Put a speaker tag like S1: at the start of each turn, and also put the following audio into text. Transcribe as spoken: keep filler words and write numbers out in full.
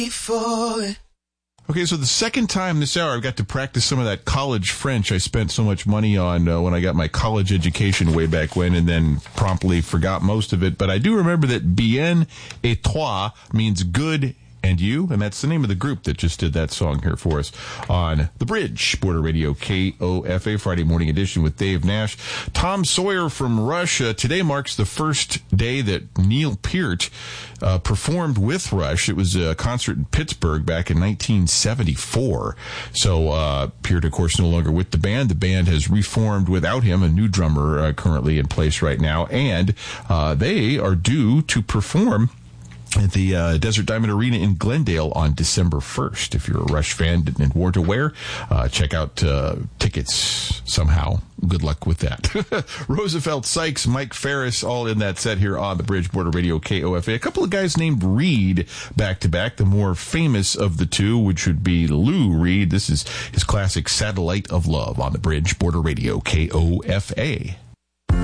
S1: Okay, so the second time this hour, I've got to practice some of that college French I spent so much money on uh, when I got my college education way back when, and then promptly forgot most of it. But I do remember that bien et toi means good and you, and that's the name of the group that just did that song here for us on The Bridge, Border Radio K O F A, Friday morning edition with Dave Nash. Tom Sawyer from Rush. Uh, today marks the first day that Neil Peart uh, performed with Rush. It was a concert in Pittsburgh back in nineteen seventy-four. So uh, Peart, of course, no longer with the band. The band has reformed without him, a new drummer uh, currently in place right now, and uh, they are due to perform at the uh, Desert Diamond Arena in Glendale on December first. If you're a Rush fan and weren't aware, uh, check out uh, tickets somehow. Good luck with that. Roosevelt Sykes, Mike Ferris, all in that set here on the Bridge, Border Radio K O F A. A couple of guys named Reed back-to-back. The more famous of the two, which would be Lou Reed. This is his classic Satellite of Love on the Bridge, Border Radio K O F A.